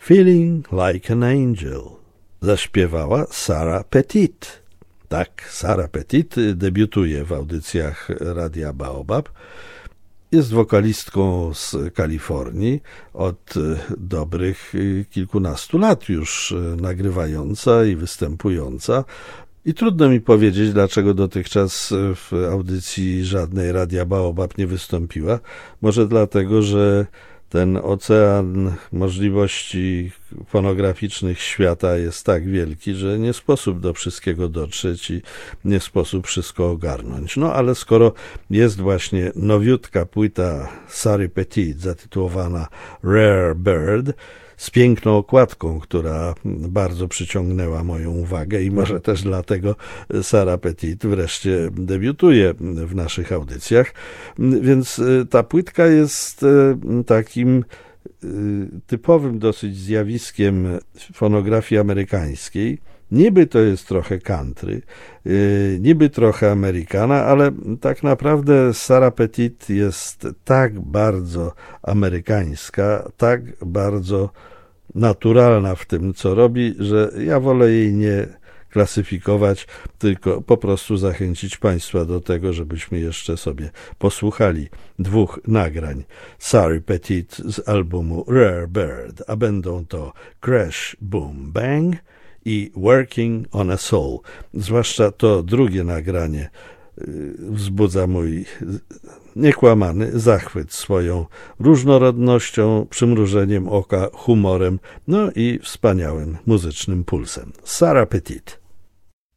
Feeling Like an Angel zaśpiewała Sarah Petit. Tak, Sarah Petit debiutuje w audycjach Radia Baobab. Jest wokalistką z Kalifornii, od dobrych kilkunastu lat już nagrywająca i występująca. I trudno mi powiedzieć, dlaczego dotychczas w audycji żadnej Radia Baobab nie wystąpiła. Może dlatego, że ten ocean możliwości fonograficznych świata jest tak wielki, że nie sposób do wszystkiego dotrzeć i nie sposób wszystko ogarnąć. No ale skoro jest właśnie nowiutka płyta Sarah Petit zatytułowana Rare Bird, z piękną okładką, która bardzo przyciągnęła moją uwagę i może też dlatego Sarah Petit wreszcie debiutuje w naszych audycjach. Więc ta płytka jest takim typowym dosyć zjawiskiem fonografii amerykańskiej. Niby to jest trochę country, niby trochę Amerykana, ale tak naprawdę Sarah Petit jest tak bardzo amerykańska, tak bardzo naturalna w tym, co robi, że ja wolę jej nie klasyfikować, tylko po prostu zachęcić Państwa do tego, żebyśmy jeszcze sobie posłuchali dwóch nagrań Sarah Petit z albumu Rare Bird, a będą to Crash Boom Bang i Working on a Soul. Zwłaszcza to drugie nagranie wzbudza mój niekłamany zachwyt swoją różnorodnością, przymrużeniem oka, humorem, no i wspaniałym muzycznym pulsem. Sarah Petit.